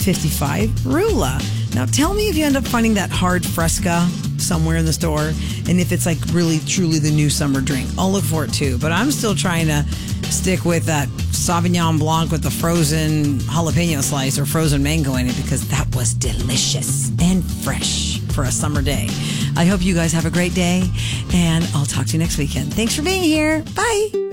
$1.55 Rula. Now, tell me if you end up finding that hard Fresca somewhere in the store, and if it's like really, truly the new summer drink. I'll look for it too. But I'm still trying to stick with that Sauvignon Blanc with the frozen jalapeno slice or frozen mango in it, because that was delicious and fresh for a summer day. I hope you guys have a great day, and I'll talk to you next weekend. Thanks for being here. Bye.